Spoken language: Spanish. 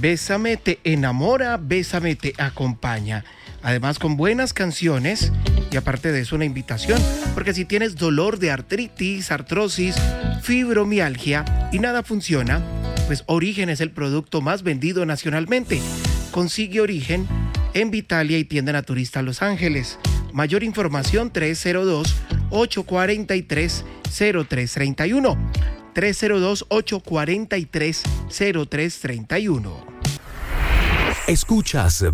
Bésame te enamora, Bésame te acompaña. Además con buenas canciones y aparte de eso una invitación, porque si tienes dolor de artritis, artrosis, fibromialgia y nada funciona, pues Origen es el producto más vendido nacionalmente. Consigue Origen en Vitalia y tienda naturista Los Ángeles. Mayor información 302-843-0331. 302-843-0331. Escuchas